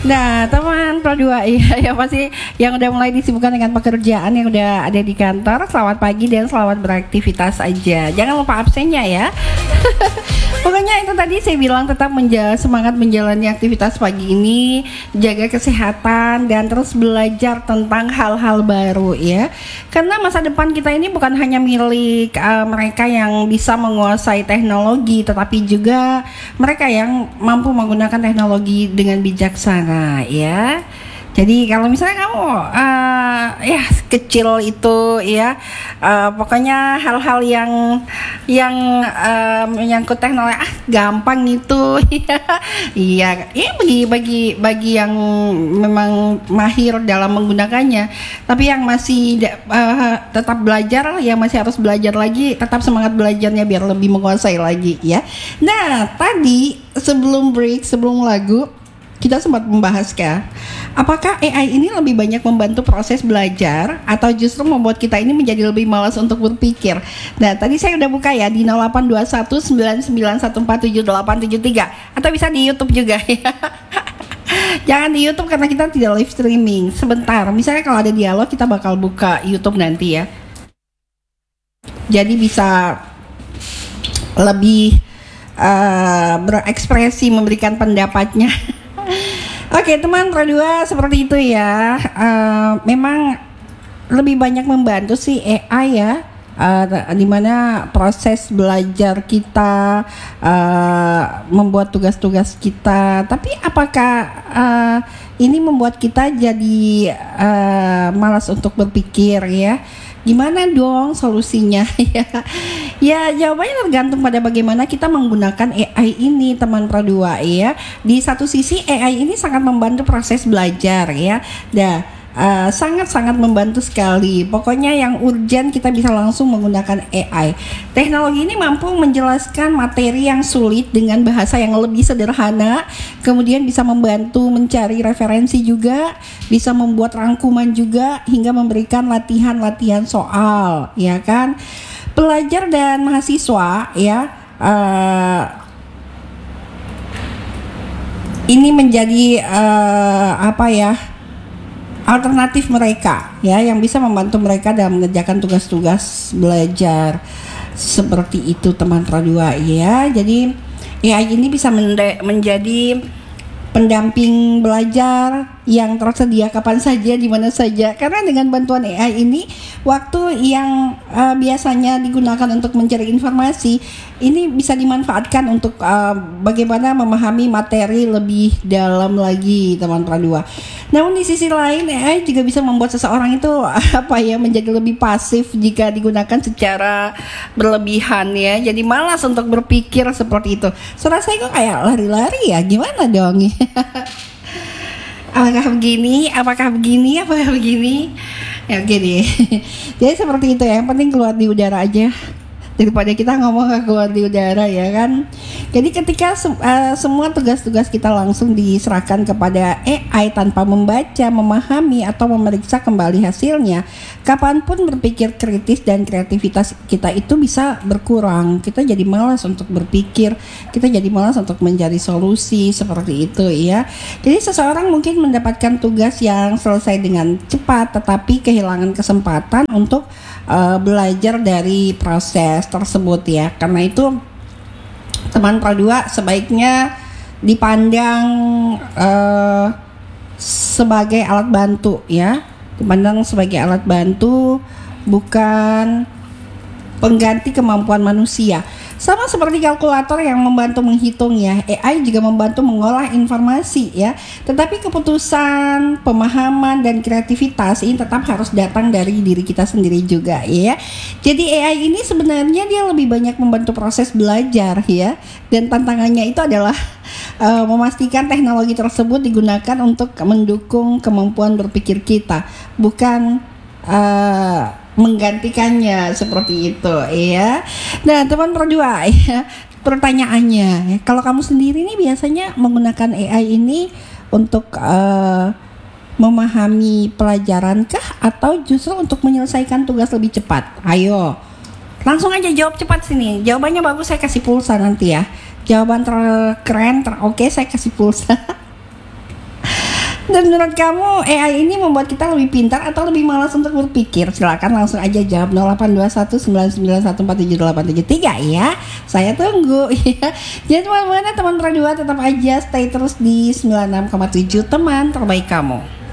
Nah, teman Pro 2 ya, ya pasti yang udah mulai disibukkan dengan pekerjaan, yang udah ada di kantor, selamat pagi dan selamat beraktivitas aja. Jangan lupa absennya ya. Pokoknya itu tadi saya bilang tetap semangat menjalani aktivitas pagi ini, jaga kesehatan dan terus belajar tentang hal-hal baru ya. Karena masa depan kita ini bukan hanya milik mereka yang bisa menguasai teknologi, tetapi juga mereka yang mampu menggunakan teknologi dengan bijaksana ya. Jadi kalau misalnya kamu ya kecil itu ya, pokoknya hal-hal yang menyangkut teknologi gampang itu ya. Iya, ya bagi yang memang mahir dalam menggunakannya. Tapi yang masih tetap belajar, yang masih harus belajar lagi, tetap semangat belajarnya biar lebih menguasai lagi ya. Nah, tadi sebelum break, sebelum lagu kita sempat membahas apakah AI ini lebih banyak membantu proses belajar atau justru membuat kita ini menjadi lebih malas untuk berpikir. Nah, tadi saya udah buka ya di 082199147873 atau bisa di YouTube juga ya. Jangan di YouTube karena kita tidak live streaming. Sebentar, misalnya kalau ada dialog kita bakal buka YouTube nanti ya. Jadi bisa lebih berekspresi, memberikan pendapatnya. Oke teman Pro 2, seperti itu ya. Memang lebih banyak membantu sih AI ya, dimana proses belajar kita, membuat tugas-tugas kita. Tapi apakah ini membuat kita jadi malas untuk berpikir ya? Gimana dong solusinya ya? Ya jawabannya tergantung pada bagaimana kita menggunakan AI ini teman Pro 2 ya. Di satu sisi AI ini sangat membantu proses belajar ya. Sangat-sangat membantu sekali. Pokoknya yang urgent kita bisa langsung menggunakan AI. Teknologi ini mampu menjelaskan materi yang sulit dengan bahasa yang lebih sederhana. Kemudian bisa membantu mencari referensi juga, bisa membuat rangkuman juga, hingga memberikan latihan-latihan soal, ya kan? Pelajar dan mahasiswa ya, ini menjadi alternatif mereka ya, yang bisa membantu mereka dalam mengerjakan tugas-tugas belajar seperti itu teman Pro 2 ya. Jadi AI ini bisa menjadi pendamping belajar yang tersedia kapan saja, di mana saja. Karena dengan bantuan AI ini, waktu yang biasanya digunakan untuk mencari informasi ini bisa dimanfaatkan untuk bagaimana memahami materi lebih dalam lagi teman Pro 2. Namun di sisi lain AI juga bisa membuat seseorang itu menjadi lebih pasif jika digunakan secara berlebihan ya. Jadi malas untuk berpikir seperti itu. Suara saya kok kayak lari-lari ya, gimana dong? Apakah begini? Ya oke deh. Jadi seperti itu ya, yang penting keluar di udara aja daripada kita ngomong gak keluar di udara ya kan. Jadi ketika semua tugas-tugas kita langsung diserahkan kepada AI tanpa membaca, memahami atau memeriksa kembali hasilnya, kapanpun berpikir kritis dan kreativitas kita itu bisa berkurang. Kita jadi malas untuk berpikir, kita jadi malas untuk mencari solusi seperti itu ya. Jadi seseorang mungkin mendapatkan tugas yang selesai dengan cepat, tetapi kehilangan kesempatan untuk belajar dari proses tersebut ya. Karena itu teman Pro 2 sebaiknya dipandang sebagai alat bantu ya. Dipandang sebagai alat bantu, bukan pengganti kemampuan manusia. Sama seperti kalkulator yang membantu menghitung ya, AI juga membantu mengolah informasi ya. Tetapi keputusan, pemahaman dan kreativitas ini tetap harus datang dari diri kita sendiri juga ya. Jadi AI ini sebenarnya dia lebih banyak membantu proses belajar ya. Dan tantangannya itu adalah memastikan teknologi tersebut digunakan untuk mendukung kemampuan berpikir kita, bukan menggantikannya seperti itu ya. Nah teman Pro 2 ya, pertanyaannya kalau kamu sendiri nih biasanya menggunakan AI ini untuk memahami pelajaran kah atau justru untuk menyelesaikan tugas lebih cepat? Ayo langsung aja jawab cepat sini. Jawabannya bagus saya kasih pulsa nanti ya. Jawaban terkeren oke saya kasih pulsa. Dan menurut kamu AI ini membuat kita lebih pintar atau lebih malas untuk berpikir? Silakan langsung aja jawab 082199147873 ya. Saya tunggu ya. Jadi teman-teman teman Radio teman aja stay terus di 96,7 teman terbaik kamu.